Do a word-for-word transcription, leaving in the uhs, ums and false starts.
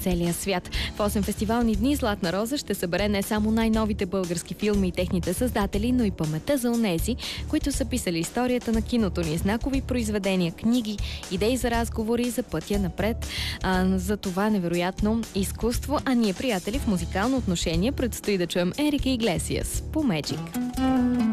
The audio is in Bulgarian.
целия свят. В осем фестивални дни Златна роза ще събере не само най-новите български филми и техните създатели, но и паметта за онези, които са писали историята на киното ни, знакови произведения, книги, идеи за разговори за пътя напред, а, за това невероятно изкуство. А ние, приятели, в музикално отношение предстои да чуем Ерика Иглесиас по Magic.